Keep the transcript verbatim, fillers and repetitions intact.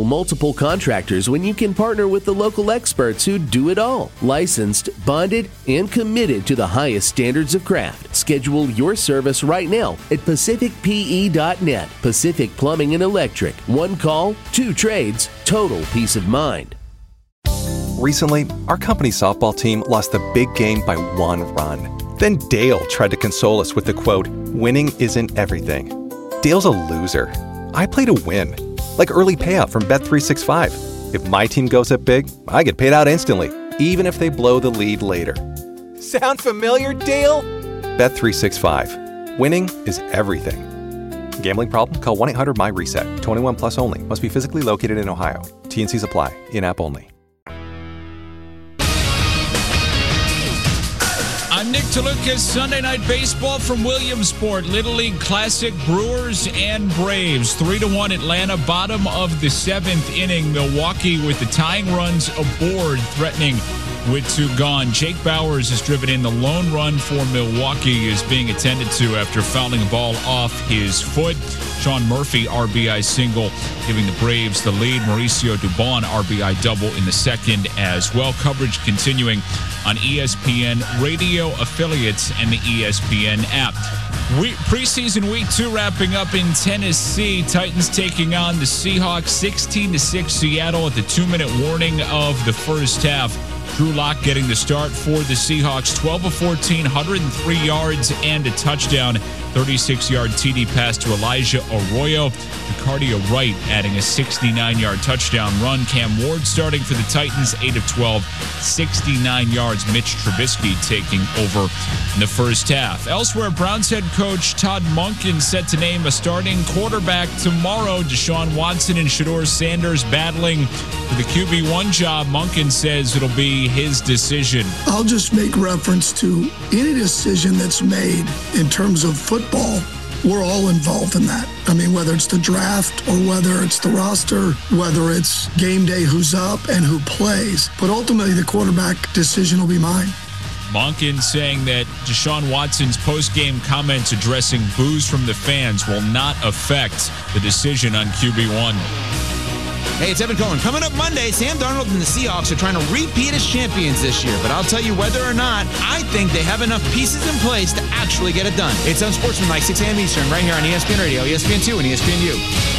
multiple contractors when you can partner with the local experts who do it all. Licensed, bonded, and committed to the highest standards of craft. Schedule your service right now at pacific p e dot net. Pacific Plumbing and Electric. One call, two trades, total peace of mind. Recently, our company's softball team lost the big game by one run. Then Dale tried to console us with the quote, "Winning isn't everything." Dale's a loser. I play to win. Like early payout from Bet three sixty-five. If my team goes up big, I get paid out instantly, even if they blow the lead later. Sound familiar, Dale? Bet three sixty-five. Winning is everything. Gambling problem? Call one eight hundred M Y reset. twenty-one plus only. Must be physically located in Ohio. T and Cs apply. In-app only. I'm Nick DeLucas. Sunday Night Baseball from Williamsport. Little League Classic, Brewers and Braves. three to one Atlanta, bottom of the seventh inning. Milwaukee with the tying runs aboard, threatening with two gone. Jake Bauers has driven in the lone run for Milwaukee, is being attended to after fouling a ball off his foot. Sean Murphy, R B I single, giving the Braves the lead. Mauricio Dubon, R B I double in the second as well. Coverage continuing on E S P N radio affiliates and the E S P N app. We, preseason week two wrapping up in Tennessee. Titans taking on the Seahawks, sixteen to six Seattle at the two-minute warning of the first half. Drew Lock getting the start for the Seahawks, twelve of fourteen, one hundred three yards and a touchdown. thirty-six-yard T D pass to Elijah Arroyo. Ricardia Wright adding a sixty-nine-yard touchdown run. Cam Ward starting for the Titans, eight of twelve, sixty-nine yards. Mitch Trubisky taking over in the first half. Elsewhere, Browns head coach Todd Monken set to name a starting quarterback tomorrow. Deshaun Watson and Shedeur Sanders battling for the Q B one job. Monken says it'll be his decision. I'll just make reference to any decision that's made in terms of football. We're all involved in that. I mean, whether it's the draft or whether it's the roster, whether it's game day, who's up and who plays. But ultimately, the quarterback decision will be mine. Monken saying that Deshaun Watson's post-game comments addressing boos from the fans will not affect the decision on Q B one. Hey, it's Evan Cohen. Coming up Monday, Sam Darnold and the Seahawks are trying to repeat as champions this year. But I'll tell you whether or not, I think they have enough pieces in place to actually get it done. It's Unsportsmanlike, six a.m. Eastern, right here on E S P N Radio, E S P N two, and E S P N U.